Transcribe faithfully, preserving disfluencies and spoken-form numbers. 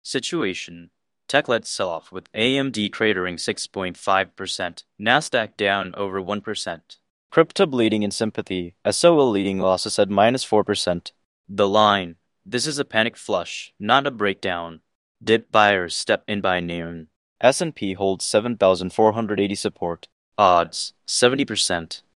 Situation. Tech led sell-off with A M D cratering six point five percent, Nasdaq down over one percent. Crypto bleeding in sympathy, S O L leading losses at minus four percent. The line. This is a panic flush, not a breakdown. Dip buyers step in by noon. S and P holds seven thousand four hundred eighty support. Odds, seventy percent.